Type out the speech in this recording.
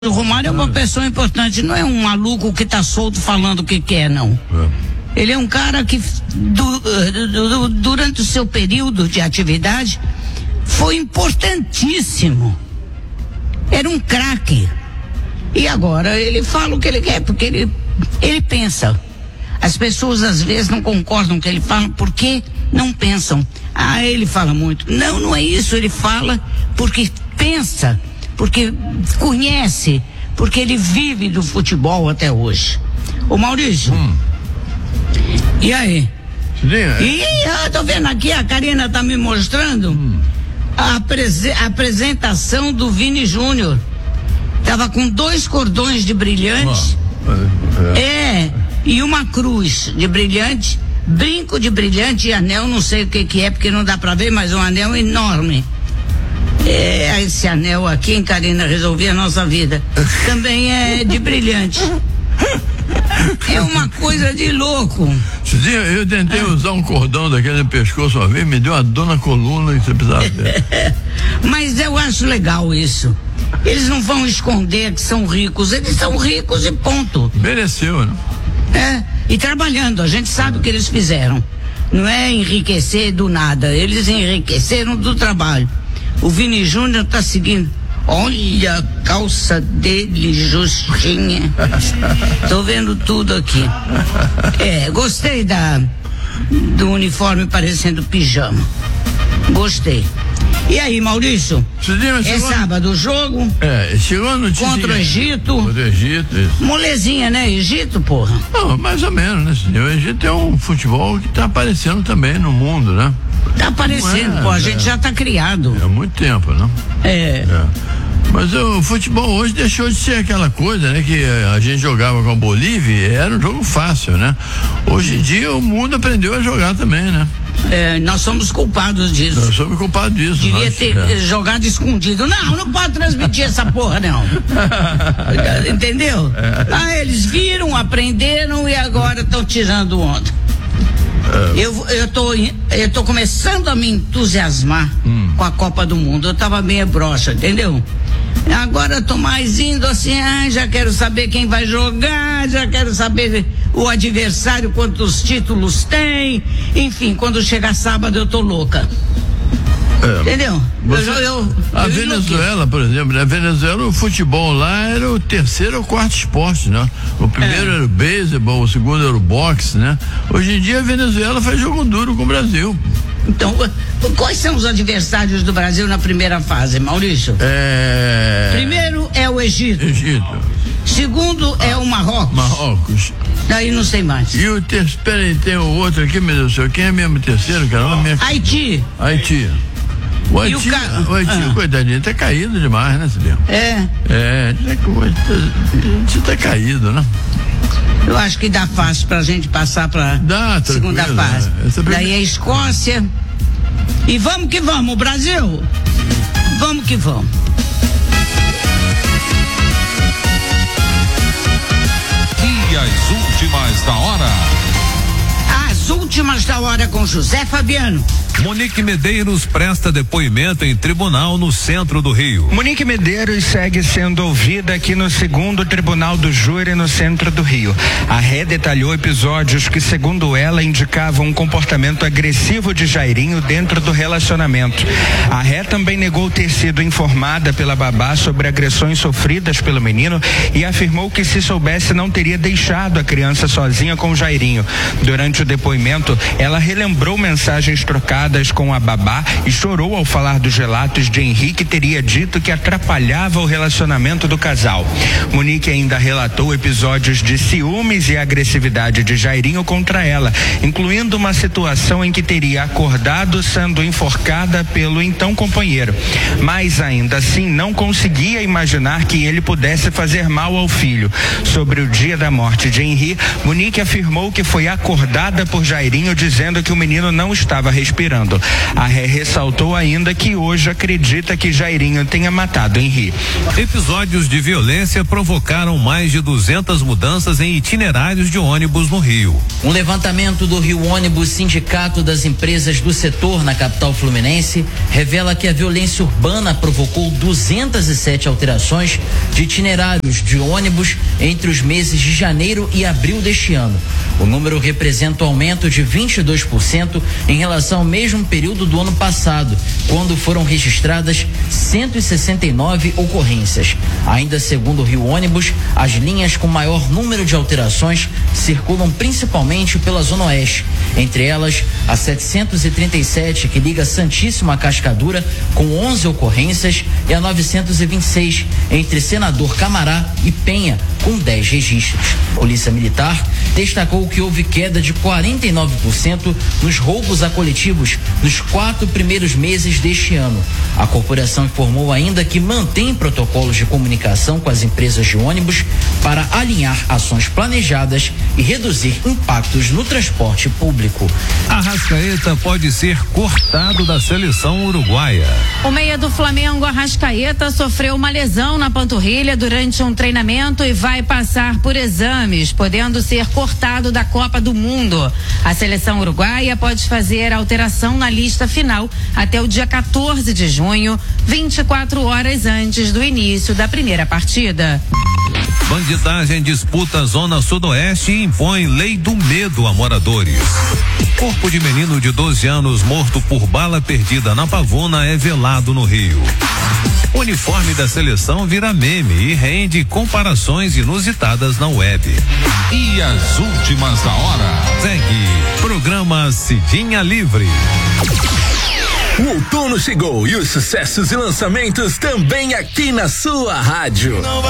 O Romário é uma pessoa importante, não é um maluco que tá solto falando o que quer, não. Ele é um cara que durante o seu período de atividade foi importantíssimo. Era um craque. E agora ele fala o que ele quer, porque ele pensa. As pessoas às vezes não concordam com o que ele fala porque não pensam. Ah, ele fala muito. Não é isso, ele fala porque pensa, porque conhece, porque ele vive do futebol até hoje. Ô Maurício, e aí? E eu tô vendo aqui, a Karina tá me mostrando a apresentação do Vini Júnior. Tava com 2 cordões de brilhante. E uma cruz de brilhante, brinco de brilhante e anel, não sei o que é, porque não dá pra ver, mas um anel enorme. Esse anel aqui, hein, Karina, resolvia a nossa vida. Também é de brilhante. É uma coisa de louco. Cidinha, eu tentei usar um cordão daquele no pescoço uma vez, me deu uma dor na coluna que você precisava ver. Mas eu acho legal isso. Eles não vão esconder que são ricos, eles são ricos e ponto. Mereceu, né? E trabalhando, a gente sabe o que eles fizeram. Não é enriquecer do nada, eles enriqueceram do trabalho. O Vini Júnior tá seguindo. Olha a calça dele, justinha. Tô vendo tudo aqui. Gostei do uniforme parecendo pijama. Gostei. E aí, Maurício? Sábado o jogo? Chegou a notícia. Contra o Egito. Contra o Egito, isso. Molezinha, né? Egito, porra. Não, mais ou menos, né, Cidinha? O Egito é um futebol que tá aparecendo também no mundo, né? Tá aparecendo, a gente já tá criado. Há muito tempo, né? Mas o futebol hoje deixou de ser aquela coisa, né? Que a gente jogava com a Bolívia, era um jogo fácil, né? Hoje em dia o mundo aprendeu a jogar também, né? Nós somos culpados disso. Nós somos culpados disso. Devia ter jogado escondido. Não pode transmitir essa porra, não. Entendeu? Eles viram, aprenderam e agora estão tirando onda. Eu tô começando a me entusiasmar com a Copa do Mundo. Eu tava meio broxa, entendeu? Agora eu tô mais indo assim, já quero saber quem vai jogar, já quero saber o adversário, quantos títulos tem. Enfim, quando chegar sábado eu tô louca. Entendeu? A Venezuela, por exemplo, na Venezuela o futebol lá era o 3º ou 4º esporte, né? O primeiro era o beisebol, o segundo era o boxe, né? Hoje em dia a Venezuela faz jogo duro com o Brasil. Então, quais são os adversários do Brasil na primeira fase, Maurício? Primeiro é o Egito. Segundo é o Marrocos. Daí não sei mais. E o terceiro, peraí, tem o outro aqui, meu Deus do céu, quem é mesmo o terceiro, cara? Haiti. O Haiti, coitadinho, tá caído demais, né, Cidinha? Você tá caído, né? Eu acho que dá fácil pra gente passar pra segunda fase. Daí a Escócia. E vamos que vamos, Brasil! Vamos que vamos. E as últimas da hora? As últimas da hora com José Fabiano. Monique Medeiros presta depoimento em tribunal no centro do Rio. Monique Medeiros segue sendo ouvida aqui no 2º Tribunal do Júri no centro do Rio. A ré detalhou episódios que, segundo ela, indicavam um comportamento agressivo de Jairinho dentro do relacionamento. A ré também negou ter sido informada pela babá sobre agressões sofridas pelo menino e afirmou que, se soubesse, não teria deixado a criança sozinha com Jairinho. Durante o depoimento, ela relembrou mensagens trocadas com a babá e chorou ao falar dos relatos de Henrique, que teria dito que atrapalhava o relacionamento do casal. Monique ainda relatou episódios de ciúmes e agressividade de Jairinho contra ela, incluindo uma situação em que teria acordado sendo enforcada pelo então companheiro. Mas ainda assim não conseguia imaginar que ele pudesse fazer mal ao filho. Sobre o dia da morte de Henrique, Monique afirmou que foi acordada por Jairinho dizendo que o menino não estava respirando. acontecendo. A Ré ressaltou ainda que hoje acredita que Jairinho tenha matado Henri. Episódios de violência provocaram mais de 200 mudanças em itinerários de ônibus no Rio. Um levantamento do Rio Ônibus, Sindicato das Empresas do Setor na capital fluminense, revela que a violência urbana provocou 207 alterações de itinerários de ônibus entre os meses de janeiro e abril deste ano. O número representa um aumento de 22% em relação ao mesmo período do ano passado, quando foram registradas 169 ocorrências. Ainda segundo o Rio Ônibus, as linhas com maior número de alterações circulam principalmente pela Zona Oeste, entre elas a 737, que liga Santíssimo a Cascadura, com 11 ocorrências, e a 926, entre Senador Camará e Penha, com 10 registros. Polícia Militar destacou que houve queda de 49% nos roubos a coletivos nos 4 primeiros meses deste ano. A corporação informou ainda que mantém protocolos de comunicação com as empresas de ônibus para alinhar ações planejadas e reduzir impactos no transporte público. Arrascaeta pode ser cortado da seleção uruguaia. O meia do Flamengo, Arrascaeta, sofreu uma lesão na panturrilha durante um treinamento e vai passar por exames, podendo ser cortado da Copa do Mundo. A seleção uruguaia pode fazer alteração na lista final até o dia 14 de junho, 24 horas antes do início da primeira partida. Bandidagem disputa Zona Sudoeste e impõe lei do medo a moradores. Corpo de menino de 12 anos morto por bala perdida na Pavuna é velado no Rio. O uniforme da seleção vira meme e rende comparações inusitadas na web. E as últimas da hora. Segue programa Cidinha Livre. O outono chegou e os sucessos e lançamentos também aqui na sua rádio.